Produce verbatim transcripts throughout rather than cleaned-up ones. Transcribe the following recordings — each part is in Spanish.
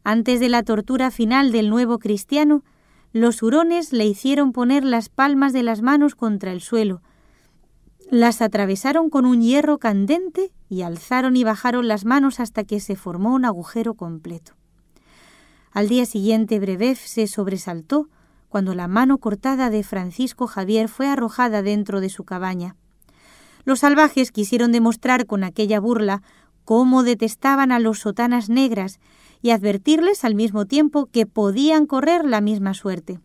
Antes de la tortura final del nuevo cristiano, los hurones le hicieron poner las palmas de las manos contra el suelo, las atravesaron con un hierro candente y alzaron y bajaron las manos hasta que se formó un agujero completo. Al día siguiente Brebeuf se sobresaltó cuando la mano cortada de Francisco Javier fue arrojada dentro de su cabaña. Los salvajes quisieron demostrar con aquella burla cómo detestaban a los sotanas negras y advertirles al mismo tiempo que podían correr la misma suerte.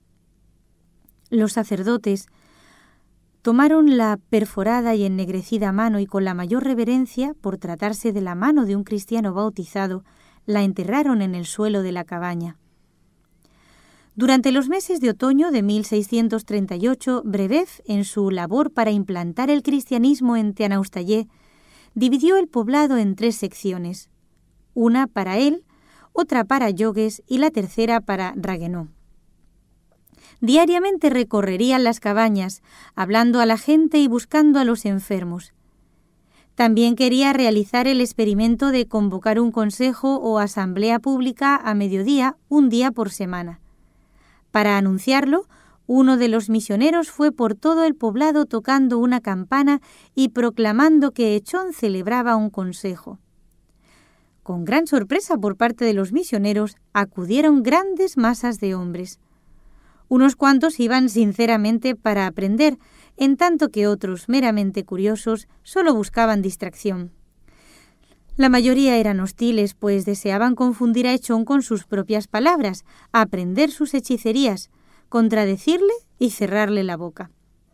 Los sacerdotes tomaron la perforada y ennegrecida mano y con la mayor reverencia, por tratarse de la mano de un cristiano bautizado, la enterraron en el suelo de la cabaña. Durante los meses de otoño de mil seiscientos treinta y ocho, Brebeuf, en su labor para implantar el cristianismo en Teanaustayé, dividió el poblado en tres secciones, una para él, otra para Yogues y la tercera para Raguenau. Diariamente recorrerían las cabañas, hablando a la gente y buscando a los enfermos. También quería realizar el experimento de convocar un consejo o asamblea pública a mediodía, un día por semana. Para anunciarlo, uno de los misioneros fue por todo el poblado tocando una campana y proclamando que Echón celebraba un consejo. Con gran sorpresa por parte de los misioneros, acudieron grandes masas de hombres. Unos cuantos iban sinceramente para aprender, en tanto que otros, meramente curiosos, solo buscaban distracción. La mayoría eran hostiles, pues deseaban confundir a Echón con sus propias palabras, aprender sus hechicerías, contradecirle y cerrarle la boca.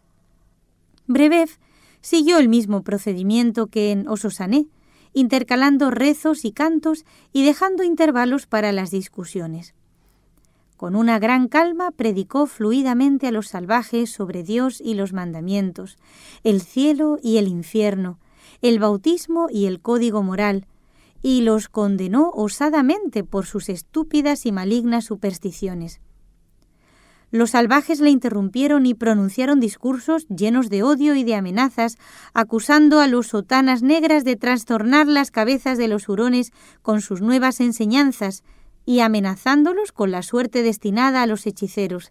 Brebeuf siguió el mismo procedimiento que en Ososané, intercalando rezos y cantos y dejando intervalos para las discusiones. Con una gran calma predicó fluidamente a los salvajes sobre Dios y los mandamientos, el cielo y el infierno, el bautismo y el código moral, y los condenó osadamente por sus estúpidas y malignas supersticiones. Los salvajes le interrumpieron y pronunciaron discursos llenos de odio y de amenazas, acusando a los sotanas negras de trastornar las cabezas de los hurones con sus nuevas enseñanzas, y amenazándolos con la suerte destinada a los hechiceros.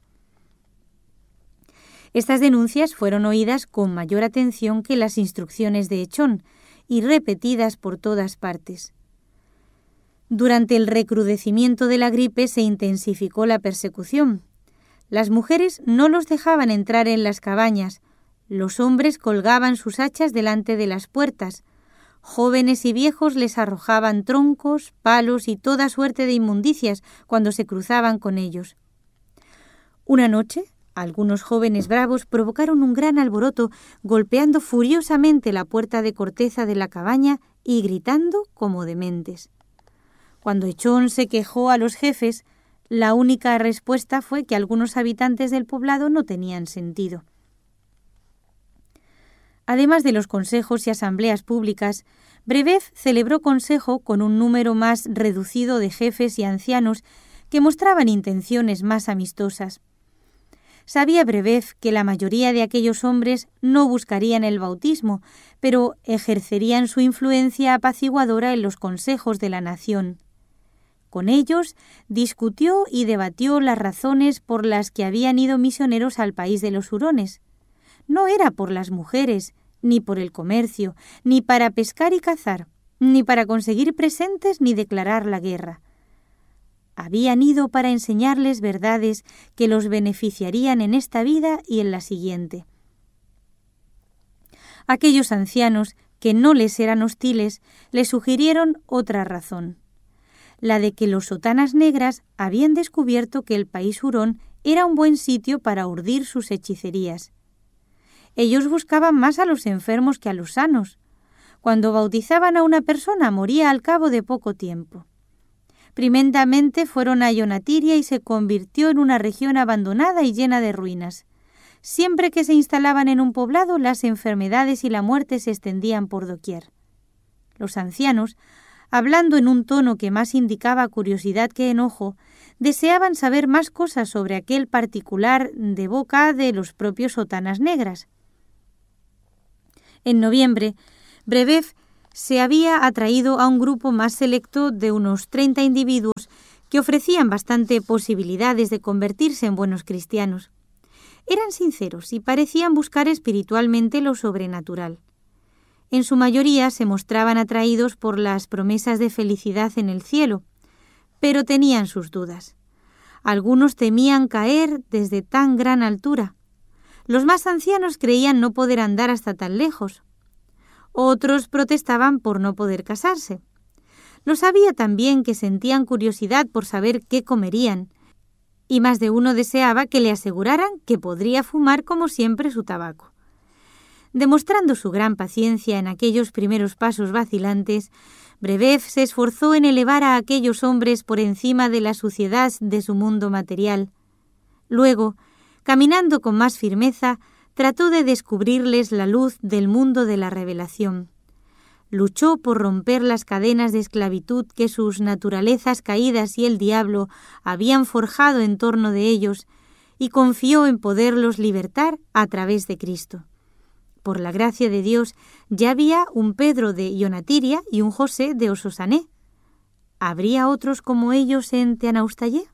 Estas denuncias fueron oídas con mayor atención que las instrucciones de Echón y repetidas por todas partes. Durante el recrudecimiento de la gripe se intensificó la persecución. Las mujeres no los dejaban entrar en las cabañas, los hombres colgaban sus hachas delante de las puertas, jóvenes y viejos les arrojaban troncos, palos y toda suerte de inmundicias cuando se cruzaban con ellos. Una noche, algunos jóvenes bravos provocaron un gran alboroto, golpeando furiosamente la puerta de corteza de la cabaña y gritando como dementes. Cuando Echón se quejó a los jefes, la única respuesta fue que algunos habitantes del poblado no tenían sentido. Además de los consejos y asambleas públicas, Brebeuf celebró consejo con un número más reducido de jefes y ancianos que mostraban intenciones más amistosas. Sabía Brebeuf que la mayoría de aquellos hombres no buscarían el bautismo, pero ejercerían su influencia apaciguadora en los consejos de la nación. Con ellos discutió y debatió las razones por las que habían ido misioneros al país de los hurones. No era por las mujeres, ni por el comercio, ni para pescar y cazar, ni para conseguir presentes ni declarar la guerra. Habían ido para enseñarles verdades que los beneficiarían en esta vida y en la siguiente. Aquellos ancianos, que no les eran hostiles, les sugirieron otra razón, la de que los sotanas negras habían descubierto que el país hurón era un buen sitio para urdir sus hechicerías. Ellos buscaban más a los enfermos que a los sanos. Cuando bautizaban a una persona moría al cabo de poco tiempo. Primeramente fueron a Yonatiria y se convirtió en una región abandonada y llena de ruinas. Siempre que se instalaban en un poblado, las enfermedades y la muerte se extendían por doquier. Los ancianos, hablando en un tono que más indicaba curiosidad que enojo, deseaban saber más cosas sobre aquel particular de boca de los propios sotanas negras. En noviembre, Brebeuf se había atraído a un grupo más selecto de unos treinta individuos que ofrecían bastante posibilidades de convertirse en buenos cristianos. Eran sinceros y parecían buscar espiritualmente lo sobrenatural. En su mayoría se mostraban atraídos por las promesas de felicidad en el cielo, pero tenían sus dudas. Algunos temían caer desde tan gran altura. Los más ancianos creían no poder andar hasta tan lejos. Otros protestaban por no poder casarse. Los había también que sentían curiosidad por saber qué comerían, y más de uno deseaba que le aseguraran que podría fumar como siempre su tabaco. Demostrando su gran paciencia en aquellos primeros pasos vacilantes, Brebeuf se esforzó en elevar a aquellos hombres por encima de la suciedad de su mundo material. Luego, caminando con más firmeza, trató de descubrirles la luz del mundo de la revelación. Luchó por romper las cadenas de esclavitud que sus naturalezas caídas y el diablo habían forjado en torno de ellos y confió en poderlos libertar a través de Cristo. Por la gracia de Dios ya había un Pedro de Ionatiria y un José de Ososané. ¿Habría otros como ellos en Teanaustayé?